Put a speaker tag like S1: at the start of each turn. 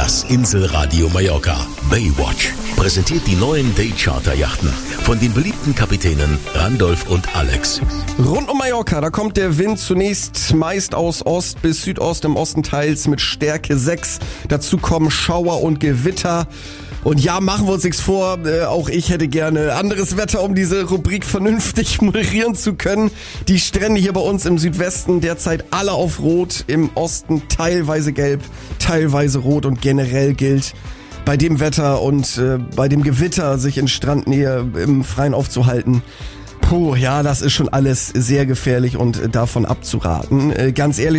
S1: Das Inselradio Mallorca Baywatch präsentiert die neuen Daycharter-Yachten von den beliebten Kapitänen Randolph und Alex.
S2: Rund um Mallorca, da kommt der Wind zunächst meist aus Ost bis Südost, im Osten teils mit Stärke 6. Dazu kommen Schauer und Gewitter. Und ja, machen wir uns nichts vor, auch ich hätte gerne anderes Wetter, um diese Rubrik vernünftig moderieren zu können. Die Strände hier bei uns im Südwesten derzeit alle auf Rot, im Osten teilweise gelb, teilweise rot und generell gilt bei dem Wetter und bei dem Gewitter sich in Strandnähe im Freien aufzuhalten. Puh, ja, das ist schon alles sehr gefährlich und davon abzuraten. Ganz ehrlich,